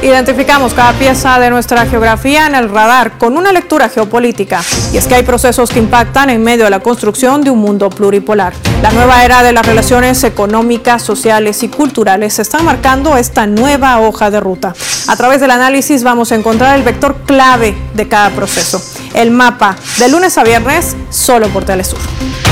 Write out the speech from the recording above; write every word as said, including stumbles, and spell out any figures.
Identificamos cada pieza de nuestra geografía en el radar con una lectura geopolítica. Y es que hay procesos que impactan en medio de la construcción de un mundo pluripolar. La nueva era de las relaciones económicas, sociales y culturales están marcando esta nueva hoja de ruta. A través del análisis vamos a encontrar el vector clave de cada proceso. El mapa, de lunes a viernes, solo por Telesur.